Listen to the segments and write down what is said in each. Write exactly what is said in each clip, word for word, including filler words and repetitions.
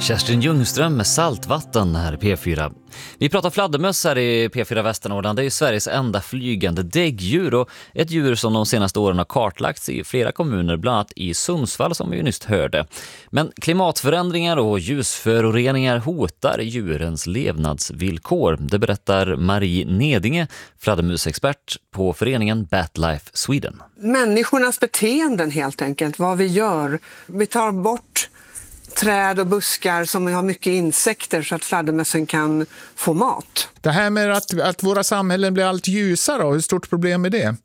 Kerstin Ljungström med Saltvatten här i P fyra. Vi pratar fladdermöss här i P fyra Västernorrland. Det är ju Sveriges enda flygande däggdjur och ett djur som de senaste åren har kartlagts i flera kommuner, bland annat i Sundsvall som vi nyss hörde. Men klimatförändringar och ljusföroreningar hotar djurens levnadsvillkor. Det berättar Marie Nedinge, fladdermusexpert på föreningen BatLife Sweden. Människornas beteenden helt enkelt, vad vi gör. Vi tar bort träd och buskar som har mycket insekter så att fladdermössen kan få mat. Det här med att, att våra samhällen blir allt ljusare, hur stort problem är det?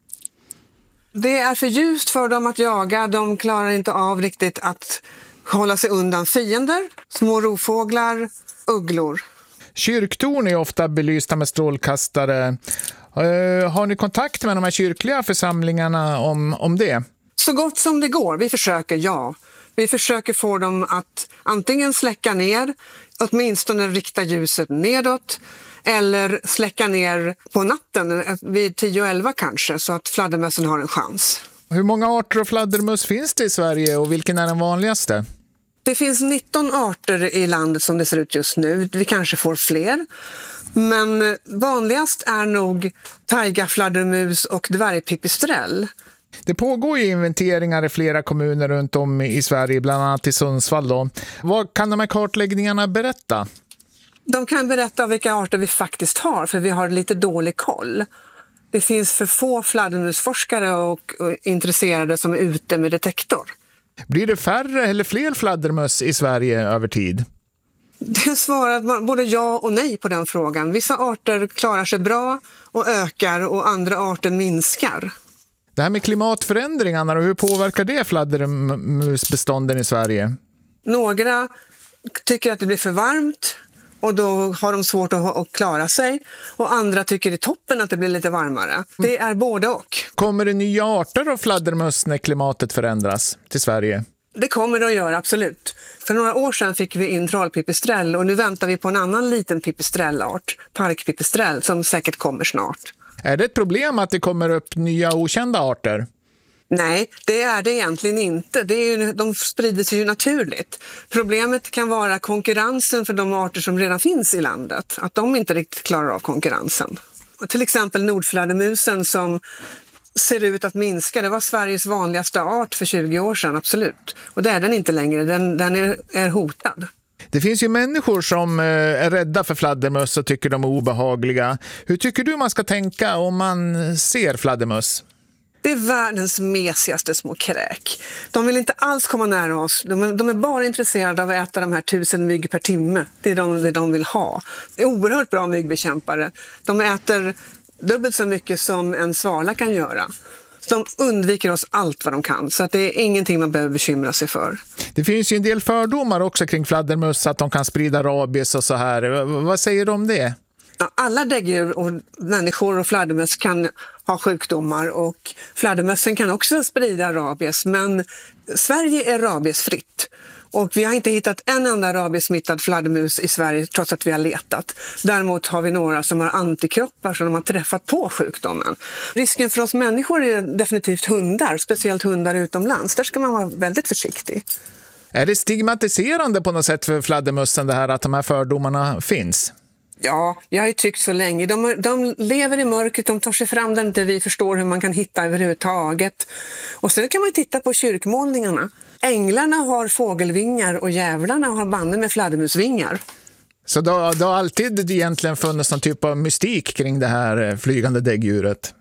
Det är för ljust för dem att jaga. De klarar inte av riktigt att hålla sig undan fiender, små rovfåglar, ugglor. Kyrktorn är ofta belysta med strålkastare. Uh, har ni kontakt med de här kyrkliga församlingarna om, om det? Så gott som det går. Vi försöker, ja. Vi försöker få dem att antingen släcka ner, åtminstone rikta ljuset nedåt, eller släcka ner på natten vid tio och elva kanske, så att fladdermössen har en chans. Hur många arter av fladdermöss finns det i Sverige och vilken är den vanligaste? Det finns nitton arter i landet som det ser ut just nu. Vi kanske får fler. Men vanligast är nog taigafladdermus och dvärgpipistrell. Det pågår ju inventeringar i flera kommuner runt om i Sverige, bland annat i Sundsvall då. Vad kan de här kartläggningarna berätta? De kan berätta vilka arter vi faktiskt har, för vi har lite dålig koll. Det finns för få fladdermusforskare och, och intresserade som är ute med detektor. Blir det färre eller fler fladdermöss i Sverige över tid? Det svarar både ja och nej på den frågan. Vissa arter klarar sig bra och ökar och andra arter minskar. Det här med klimatförändringarna, hur påverkar det fladdermusbestånden i Sverige? Några tycker att det blir för varmt och då har de svårt att, att klara sig. Och andra tycker det är toppen att det blir lite varmare. Det är både och. Kommer det nya arter av fladdermöss när klimatet förändras till Sverige? Det kommer det att göra, absolut. För några år sedan fick vi in trollpipistrell och nu väntar vi på en annan liten pipistrellart, parkpipistrell, som säkert kommer snart. Är det ett problem att det kommer upp nya okända arter? Nej, det är det egentligen inte. Det är ju, de sprider sig ju naturligt. Problemet kan vara konkurrensen för de arter som redan finns i landet. Att de inte riktigt klarar av konkurrensen. Och till exempel nordfladdermusen som ser ut att minska. Det var Sveriges vanligaste art för tjugo år sedan, absolut. Och det är den inte längre. Den, den är, är hotad. Det finns ju människor som är rädda för fladdermöss och tycker de är obehagliga. Hur tycker du man ska tänka om man ser fladdermöss? Det är världens mesigaste små kräk. De vill inte alls komma nära oss. De är, de är bara intresserade av att äta de här tusen mygg per timme. Det är de, det de vill ha. Det är oerhört bra myggbekämpare. De äter dubbelt så mycket som en svala kan göra. De undviker oss allt vad de kan, så att det är ingenting man behöver bekymra sig för. Det finns ju en del fördomar också kring fladdermöss, att de kan sprida rabies och så här. Vad säger du om det? Ja, alla däggdjur och människor och fladdermöss kan ha sjukdomar och fladdermössen kan också sprida rabies, men Sverige är rabiesfritt. Och vi har inte hittat en enda rabiessmittad fladdermus i Sverige trots att vi har letat. Däremot har vi några som har antikroppar som de har träffat på sjukdomen. Risken för oss människor är definitivt hundar, speciellt hundar utomlands. Där ska man vara väldigt försiktig. Är det stigmatiserande på något sätt för fladdermössen det här att de här fördomarna finns? Ja, jag har ju tyckt så länge. De, de lever i mörkret, de tar sig fram där inte vi förstår hur man kan hitta överhuvudtaget. Och sen kan man titta på kyrkmålningarna. Änglarna har fågelvingar och jävlarna har banne med fladdermusvingar. Så det har, det har alltid egentligen funnits någon typ av mystik kring det här flygande däggdjuret?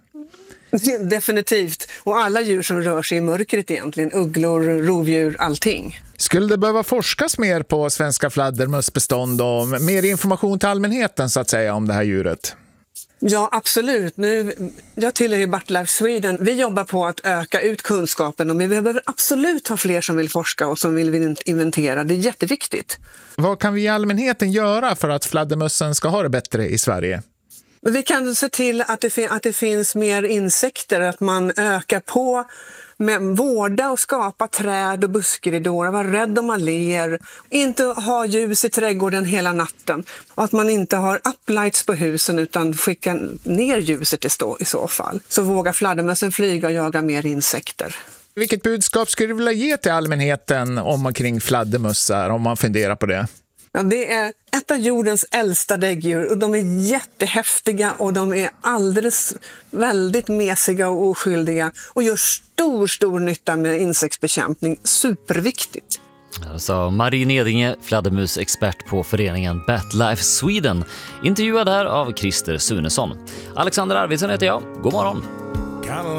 Definitivt. Och alla djur som rör sig i mörkret egentligen. Ugglor, rovdjur, allting. Skulle det behöva forskas mer på svenska fladdermusbestånd och mer information till allmänheten så att säga om det här djuret? Ja, absolut. Nu, jag tillhör ju BatLife Sweden. Vi jobbar på att öka ut kunskapen och vi behöver absolut ha fler som vill forska och som vill inventera. Det är jätteviktigt. Vad kan vi i allmänheten göra för att fladdermössen ska ha det bättre i Sverige? Vi kan se till att det, att det finns mer insekter, att man ökar på med vårda och skapa träd och buskridåer, vara rädd om alléer, inte ha ljus i trädgården hela natten och att man inte har uplights på husen utan skicka ner ljuset i så fall. Så vågar fladdermössen flyga och jaga mer insekter. Vilket budskap skulle du vilja ge till allmänheten om och kring fladdermössar om man funderar på det? Ja, det är ett av jordens äldsta däggdjur och de är jättehäftiga och de är alldeles väldigt mesiga och oskyldiga och gör stor, stor nytta med insektsbekämpning. Superviktigt. Det sa Marie Nedinge, fladdermusexpert på föreningen BatLife Sweden. Intervjuad här av Christer Sunesson. Alexander Arvidsson heter jag. God morgon!